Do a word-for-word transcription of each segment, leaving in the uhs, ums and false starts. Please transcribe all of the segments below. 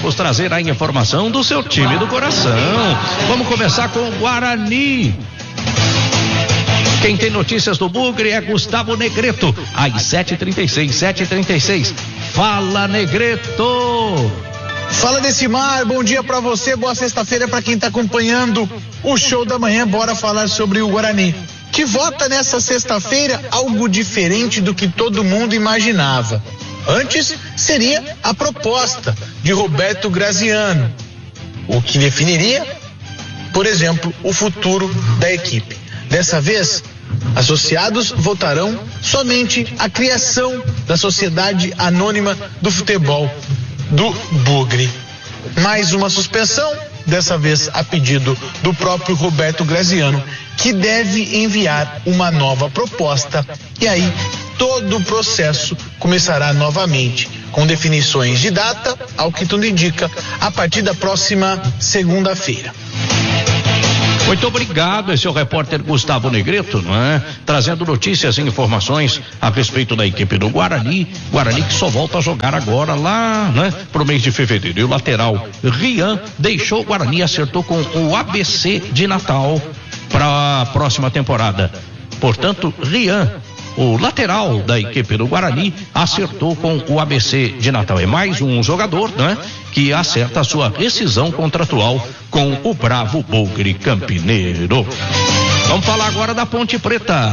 vamos trazer a informação do seu time do coração. Vamos começar com o Guarani. Quem tem notícias do Bugre é Gustavo Negreto, às sete e trinta e seis, sete e trinta e seis. Fala, Negreto! Fala, Decimar, bom dia pra você, boa sexta-feira pra quem tá acompanhando o show da manhã. Bora falar sobre o Guarani, que vota nessa sexta-feira algo diferente do que todo mundo imaginava. Antes seria a proposta de Roberto Graziano, o que definiria, por exemplo, o futuro da equipe. Dessa vez, associados votarão somente a criação da Sociedade Anônima do Futebol do Bugre. Mais uma suspensão, dessa vez a pedido do próprio Roberto Graziano, que deve enviar uma nova proposta, e aí todo o processo começará novamente, com definições de data, ao que tudo indica, a partir da próxima segunda-feira. Muito obrigado, esse é o repórter Gustavo Negreto, não é? Trazendo notícias e informações a respeito da equipe do Guarani. Guarani que só volta a jogar agora lá, né? Pro mês de fevereiro. E o lateral Rian deixou o Guarani, acertou com o A B C de Natal para a próxima temporada. Portanto, Rian, o lateral da equipe do Guarani, acertou com o A B C de Natal. É mais um jogador, né, que acerta a sua rescisão contratual com o Bravo Bugre Campineiro. Vamos falar agora da Ponte Preta.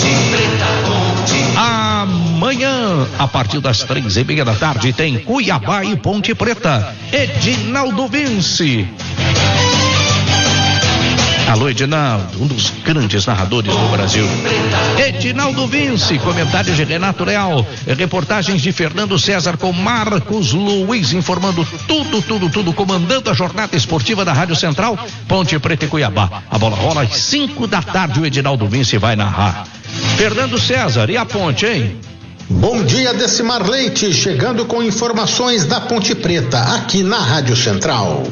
Amanhã, a partir das três e meia da tarde, tem Cuiabá e Ponte Preta. Edinaldo Vinci. Alô, Edinaldo, um dos grandes narradores do Brasil. Edinaldo Vinci, comentários de Renato Leal, reportagens de Fernando César com Marcos Luiz, informando tudo, tudo, tudo, comandando a jornada esportiva da Rádio Central, Ponte Preta e Cuiabá. A bola rola às cinco da tarde, o Edinaldo Vinci vai narrar. Fernando César, e a Ponte, hein? Bom dia, Decimar Leite, chegando com informações da Ponte Preta, aqui na Rádio Central.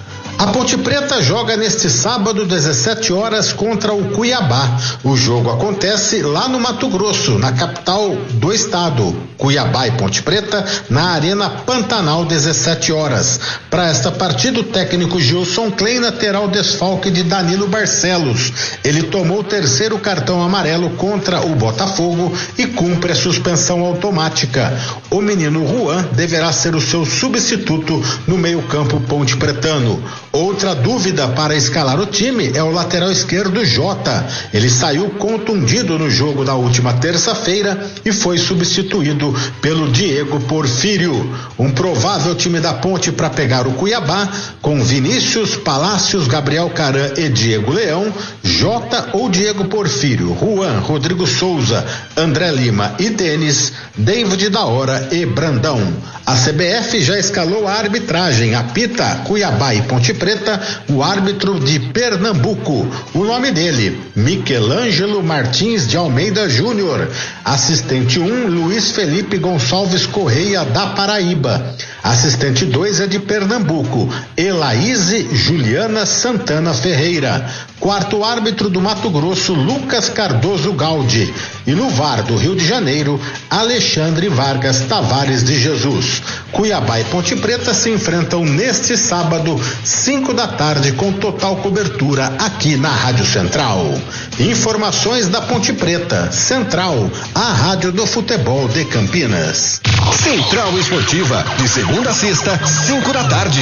A Ponte Preta joga neste sábado, dezessete horas, contra o Cuiabá. O jogo acontece lá no Mato Grosso, na capital do estado. Cuiabá e Ponte Preta na Arena Pantanal, dezessete horas. Para esta partida, o técnico Gilson Kleina terá o desfalque de Danilo Barcelos. Ele tomou o terceiro cartão amarelo contra o Botafogo e cumpre a suspensão automática. O menino Juan deverá ser o seu substituto no meio-campo ponte pretano. Outra dúvida para escalar o time é o lateral esquerdo Jota. Ele saiu contundido no jogo da última terça-feira e foi substituído pelo Diego Porfírio. Um provável time da Ponte para pegar o Cuiabá, com Vinícius, Palácios, Gabriel Caran e Diego Leão, Jota ou Diego Porfírio, Juan, Rodrigo Souza, André Lima e Denis, David da Hora e Brandão. A C B F já escalou a arbitragem, apita Cuiabá e Ponte Preta, o árbitro de Pernambuco. O nome dele, Michelangelo Martins de Almeida Júnior. Assistente um, Luiz Felipe Gonçalves Correia da Paraíba. Assistente dois é de Pernambuco, Elaíse Juliana Santana Ferreira. Quarto árbitro do Mato Grosso, Lucas Cardoso Gaudi. E no V A R do Rio de Janeiro, Alexandre Vargas Tavares de Jesus. Cuiabá e Ponte Preta se enfrentam neste sábado, cinco da tarde, com total cobertura aqui na Rádio Central. Informações da Ponte Preta, Central, a rádio do futebol de Campinas. Central Esportiva, de segunda a sexta, cinco da tarde.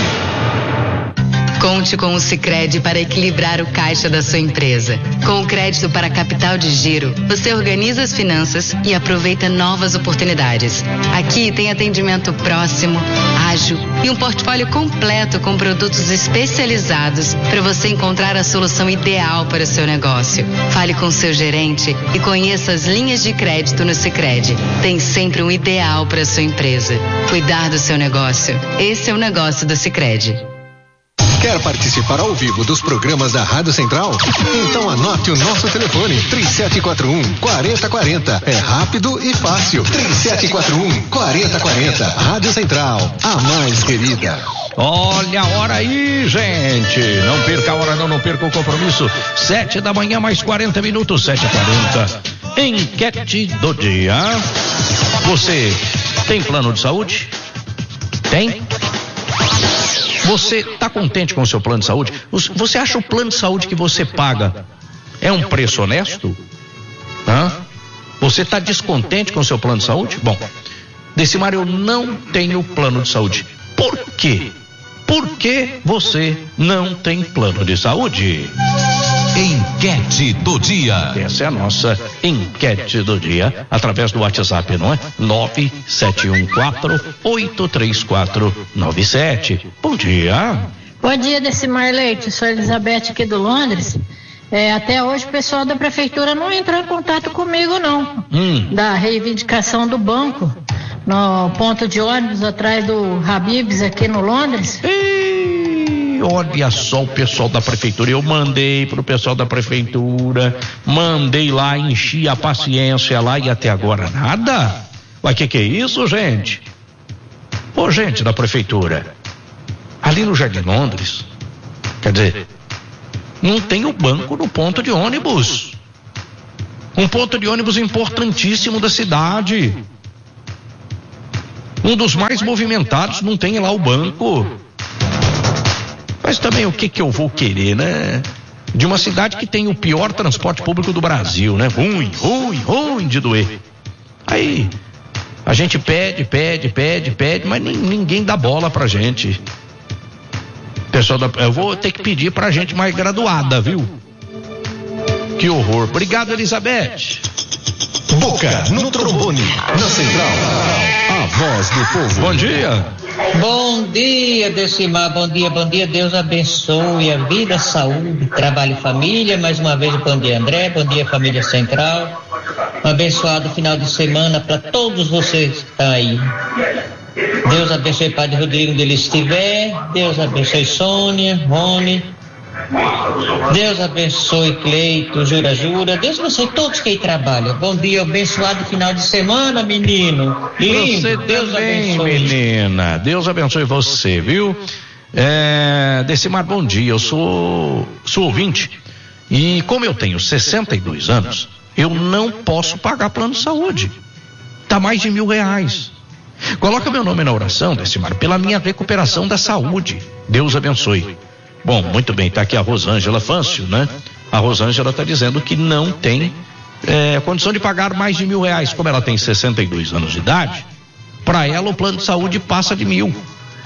Conte com o Sicredi para equilibrar o caixa da sua empresa. Com o crédito para capital de giro, você organiza as finanças e aproveita novas oportunidades. Aqui tem atendimento próximo, ágil e um portfólio completo com produtos especializados para você encontrar a solução ideal para o seu negócio. Fale com seu gerente e conheça as linhas de crédito no Sicredi. Tem sempre um ideal para a sua empresa. Cuidar do seu negócio. Esse é o negócio do Sicredi. Quer participar ao vivo dos programas da Rádio Central? Então anote o nosso telefone, três sete quatro um, quatro zero quatro zero. É rápido e fácil. três sete quatro um, quatro zero quatro zero. Rádio Central, a mais querida. Olha a hora aí, gente. Não perca a hora, não, não perca o compromisso. Sete da manhã, mais quarenta minutos, sete e quarenta. Enquete do dia. Você tem plano de saúde? Tem? Você está contente com o seu plano de saúde? Você acha o plano de saúde que você paga é um preço honesto? Hã? Você está descontente com o seu plano de saúde? Bom, Decimar, eu não tenho plano de saúde. Por quê? Por que você não tem plano de saúde? Enquete do dia. Essa é a nossa enquete do dia, através do WhatsApp, não é? nove sete um quatro, oito três quatro nove sete. Bom dia. Bom dia, Decimar Leite. Sou Elizabeth aqui do Londres. É, até hoje o pessoal da prefeitura não entrou em contato comigo, não. Hum. Da reivindicação do banco no ponto de ônibus atrás do Habib's aqui no Londres. Ei, olha só o pessoal da prefeitura. Eu mandei pro pessoal da prefeitura, mandei lá, enchi a paciência lá e até agora nada. Mas que que é isso, gente? Ô, gente da prefeitura, ali no Jardim Londres, quer dizer, não tem o banco no ponto de ônibus. Um ponto de ônibus importantíssimo da cidade. Um dos mais movimentados, não tem lá o banco. Mas também o que que eu vou querer, né? De uma cidade que tem o pior transporte público do Brasil, né? Ruim, ruim, ruim de doer. Aí, a gente pede, pede, pede, pede, mas ninguém dá bola pra gente. Pessoal da, eu vou ter que pedir pra gente mais graduada, viu? Que horror. Obrigado, Elizabeth. Boca no trombone, na central, a voz do povo. Bom dia. Bom dia, Decimar, bom dia, bom dia, Deus abençoe a vida, a saúde, trabalho e família. Mais uma vez, bom dia, André, bom dia, família central. Um abençoado final de semana para todos vocês que estão aí. Deus abençoe Padre Rodrigo onde ele estiver. Deus abençoe Sônia, Rony. Deus abençoe Cleito, Jura Jura. Deus abençoe todos que aí trabalham. Bom dia, abençoado final de semana, menino. Lindo. Você Deus também, abençoe. menina. Deus abençoe você, viu? É, Decimar, bom dia. Eu sou, sou ouvinte. E como eu tenho sessenta e dois anos, eu não posso pagar plano de saúde. Tá mais de mil reais. Coloca meu nome na oração, Decimar, pela minha recuperação da saúde. Deus abençoe. Bom, muito bem, tá aqui a Rosângela Fâncio, né? A Rosângela tá dizendo que não tem é, condição de pagar mais de mil reais. Como ela tem sessenta e dois anos de idade, para ela o plano de saúde passa de mil,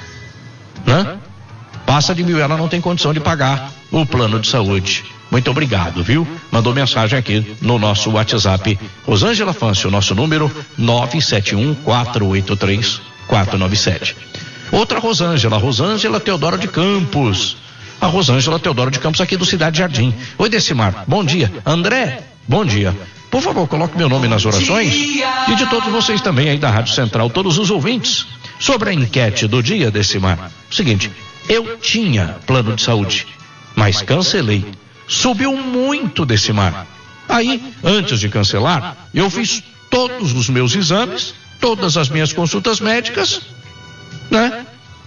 né? Passa de mil, ela não tem condição de pagar o plano de saúde. Muito obrigado, viu? Mandou mensagem aqui no nosso WhatsApp. Rosângela Fâncio, nosso número nove sete um quatro oito três quatro nove sete. Outra Rosângela, Rosângela Teodoro de Campos. A Rosângela Teodoro de Campos aqui do Cidade Jardim. Oi, Decimar, bom dia. André, bom dia. Por favor, coloque meu nome nas orações e de todos vocês também aí da Rádio Central, todos os ouvintes, sobre a enquete do dia, Decimar. Seguinte, eu tinha plano de saúde, mas cancelei. Subiu muito, Decimar. Aí, antes de cancelar, eu fiz todos os meus exames, todas as minhas consultas médicas, né?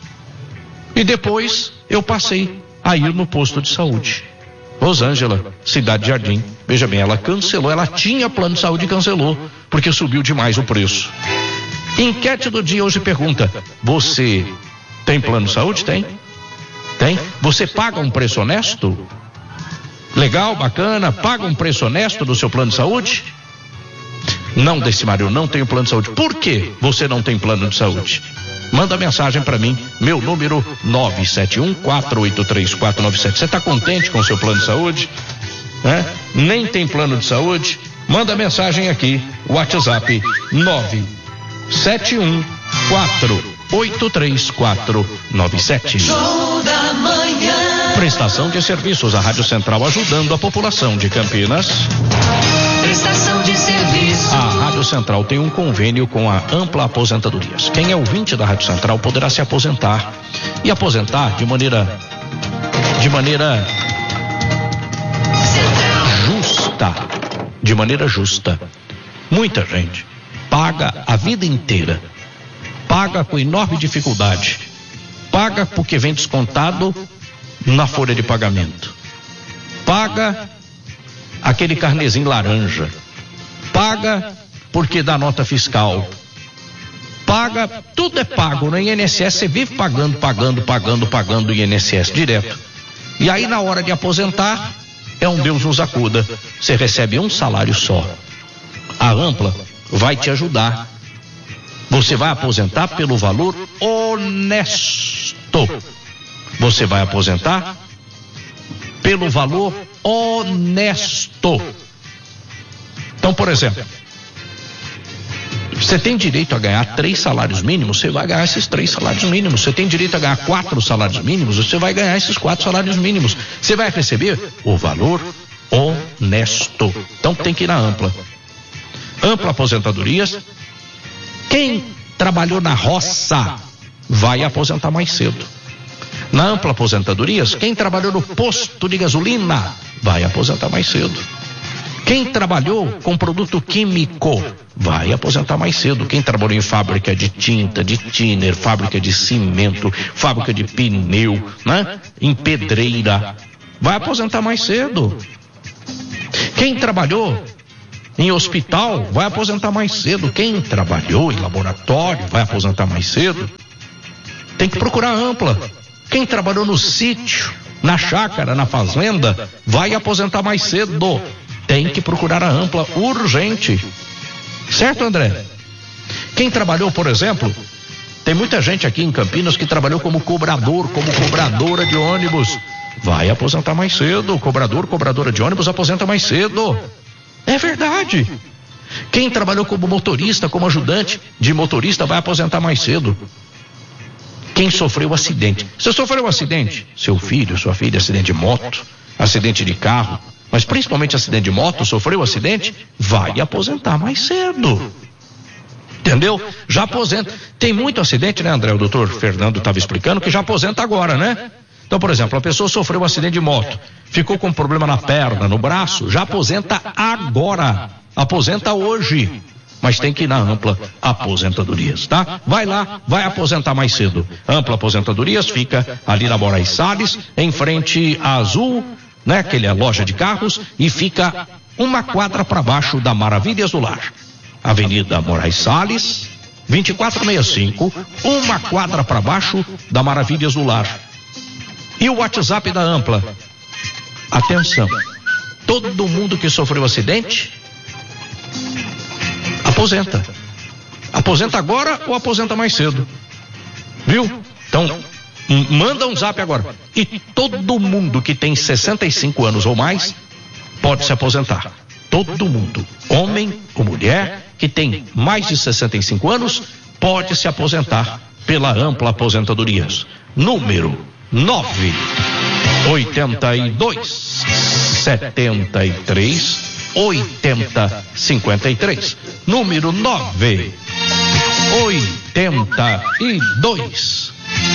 E depois eu passei a ir no posto de saúde. Rosângela, Cidade Jardim. Veja bem, ela cancelou, ela tinha plano de saúde e cancelou, porque subiu demais o preço. Enquete do dia hoje pergunta: você tem plano de saúde? Tem? Tem? Você paga um preço honesto? Legal, bacana, paga um preço honesto do seu plano de saúde? Não, Decimar, eu não tenho plano de saúde. Por que você não tem plano de saúde? Manda mensagem para mim, meu número nove sete um quatro oito três quatro nove sete. Você está contente com o seu plano de saúde? É? Nem tem plano de saúde? Manda mensagem aqui, WhatsApp nove sete um quatro oito três quatro nove sete. Show da manhã. Prestação de serviços, a Rádio Central ajudando a população de Campinas. Prestação de serviço. A Rádio Central tem um convênio com a Ampla Aposentadorias. Quem é ouvinte da Rádio Central poderá se aposentar e aposentar de maneira de maneira justa, de maneira justa. Muita gente paga a vida inteira, paga com enorme dificuldade, paga porque vem descontado na folha de pagamento, paga aquele carnezinho laranja, paga porque dá nota fiscal, paga, tudo é pago, no I N S S você vive pagando, pagando, pagando, pagando o I N S S direto. E aí na hora de aposentar, é um Deus nos acuda, você recebe um salário só. A Ampla vai te ajudar. Você vai aposentar pelo valor honesto. Você vai aposentar pelo valor honesto. Então, por exemplo, você tem direito a ganhar três salários mínimos, você vai ganhar esses três salários mínimos. Você tem direito a ganhar quatro salários mínimos, você vai ganhar esses quatro salários mínimos. Você vai receber o valor honesto. Então tem que ir na Ampla. Ampla Aposentadorias. Quem trabalhou na roça vai aposentar mais cedo. Na Ampla Aposentadorias, quem trabalhou no posto de gasolina vai aposentar mais cedo. Quem trabalhou com produto químico vai aposentar mais cedo. Quem trabalhou em fábrica de tinta, de thinner, fábrica de cimento, fábrica de pneu, né? Em pedreira, vai aposentar mais cedo. Quem trabalhou em hospital vai aposentar mais cedo. Quem trabalhou em laboratório vai aposentar mais cedo. Tem que procurar Ampla. Quem trabalhou no sítio, na chácara, na fazenda, vai aposentar mais cedo. Tem que procurar a Ampla urgente. Certo, André? Quem trabalhou, por exemplo, tem muita gente aqui em Campinas que trabalhou como cobrador, como cobradora de ônibus. Vai aposentar mais cedo. Cobrador, cobradora de ônibus aposenta mais cedo. É verdade. Quem trabalhou como motorista, como ajudante de motorista, vai aposentar mais cedo. Quem sofreu acidente. Você sofreu um acidente? Seu filho, sua filha, acidente de moto, acidente de carro, mas principalmente acidente de moto, sofreu acidente, vai aposentar mais cedo. Entendeu? Já aposenta. Tem muito acidente, né, André? O doutor Fernando estava explicando que já aposenta agora, né? Então, por exemplo, a pessoa sofreu um acidente de moto, ficou com um problema na perna, no braço, já aposenta agora. Aposenta hoje. Mas tem que ir na Ampla Aposentadorias, tá? Vai lá, vai aposentar mais cedo. Ampla Aposentadorias fica ali na Moraes Salles, em frente à Azul, né? Aquele é loja de carros, e fica uma quadra para baixo da Maravilhas do Lar. Avenida Moraes Salles, vinte e quatro sessenta e cinco, uma quadra para baixo da Maravilhas do Lar. E o WhatsApp da Ampla. Atenção, todo mundo que sofreu acidente, aposenta. Aposenta agora ou aposenta mais cedo. Viu? Então, manda um zap agora. E todo mundo que tem sessenta e cinco anos ou mais pode se aposentar. Todo mundo, homem ou mulher, que tem mais de sessenta e cinco anos, pode se aposentar pela Ampla Aposentadorias. Número nove oitenta e dois setenta e três oitenta cinquenta e três. Número nove oitenta e dois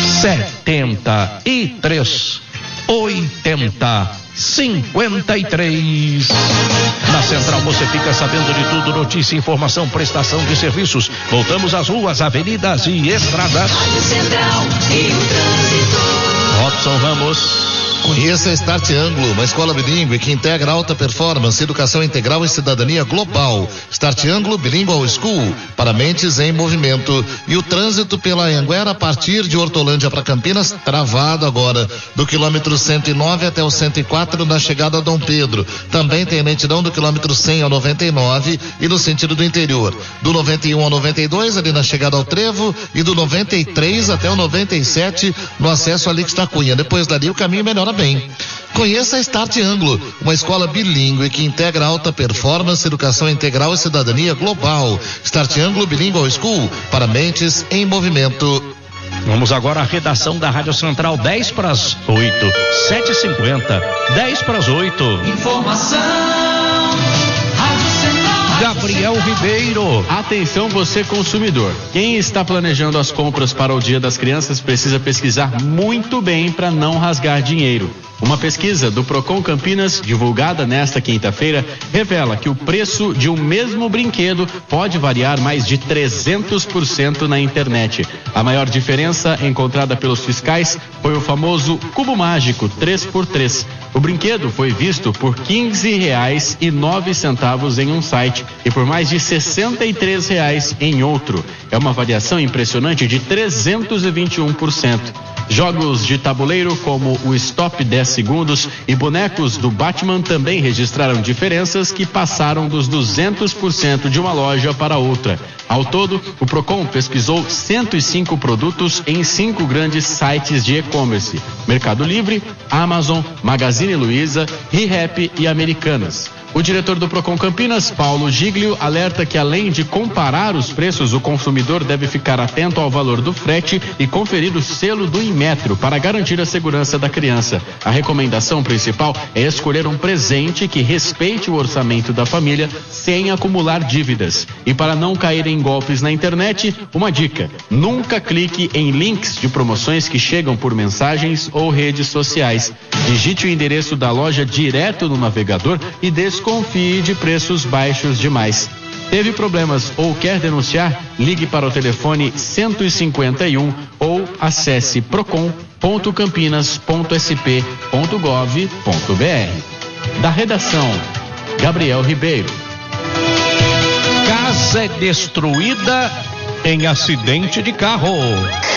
setenta e três oitenta cinquenta e três. Na Central você fica sabendo de tudo, notícia, informação, prestação de serviços. Voltamos às ruas, avenidas e estradas. Central e o trânsito. Robson Ramos. Conheça a Start Anglo, uma escola bilíngue que integra alta performance, educação integral e cidadania global. Start Anglo Bilingual School, para mentes em movimento. E o trânsito pela Anhanguera a partir de Hortolândia para Campinas, travado agora, do quilômetro cento e nove até o cento e quatro na chegada a Dom Pedro. Também tem lentidão do quilômetro cem ao noventa e nove e no sentido do interior. Do noventa e um ao noventa e dois ali na chegada ao Trevo e do noventa e três até o noventa e sete no acesso a Lix da Cunha. Depois dali o caminho melhora bem. Conheça a Start Anglo, uma escola bilíngue que integra alta performance, educação integral e cidadania global. Start Anglo Bilingual School, para mentes em movimento. Vamos agora à redação da Rádio Central, dez para as oito, sete e cinquenta, dez para as oito. Informação. Rádio Central. Gabriel Ribeiro. Atenção você consumidor, quem está planejando as compras para o Dia das Crianças precisa pesquisar muito bem para não rasgar dinheiro. Uma pesquisa do Procon Campinas, divulgada nesta quinta-feira, revela que o preço de um mesmo brinquedo pode variar mais de trezentos por cento na internet. A maior diferença encontrada pelos fiscais foi o famoso Cubo Mágico três por três. O brinquedo foi visto por quinze reais e nove centavos em um site e por mais de sessenta e três reais em outro. É uma variação impressionante de trezentos e vinte e um por cento. Jogos de tabuleiro como o Stop dez segundos e bonecos do Batman também registraram diferenças que passaram dos duzentos por cento de uma loja para outra. Ao todo, o Procon pesquisou cento e cinco produtos em cinco grandes sites de e-commerce: Mercado Livre, Amazon, Magazine Luiza, ReHap e Americanas. O diretor do Procon Campinas, Paulo Giglio, alerta que além de comparar os preços, o consumidor deve ficar atento ao valor do frete e conferir o selo do Inmetro para garantir a segurança da criança. A recomendação principal é escolher um presente que respeite o orçamento da família sem acumular dívidas. E para não cair em golpes na internet, uma dica: nunca clique em links de promoções que chegam por mensagens ou redes sociais. Digite o endereço da loja direto no navegador e desconfie de preços baixos demais. Teve problemas ou quer denunciar? Ligue para o telefone cento e cinquenta e um ou acesse procon ponto campinas ponto s p ponto gov ponto b r. Da redação, Gabriel Ribeiro. Casa é destruída em acidente de carro.